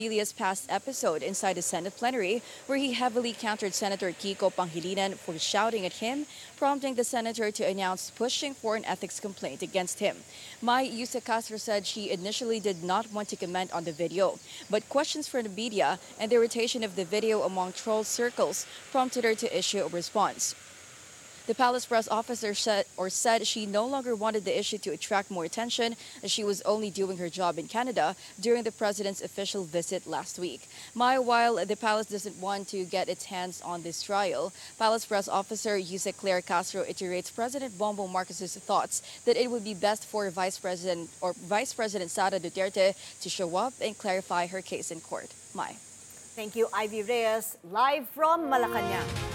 Ilia's past episode inside the Senate plenary, where he heavily countered Senator Kiko Pangilinan for shouting at him, prompting the senator to announce pushing for an ethics complaint against him. Mai Yusa Castro said she initially did not want to comment on the video, but questions from the media and the irritation of the video among troll circles prompted her to issue a response. The palace press officer said she no longer wanted the issue to attract more attention as she was only doing her job in Canada during the president's official visit last week. While the palace doesn't want to get its hands on this trial, palace press officer Yuse Claire Castro iterates President Bongbong Marcos's thoughts that it would be best for Vice President Sara Duterte to show up and clarify her case in court. Mai. Thank you, Ivy Reyes, live from Malacanang.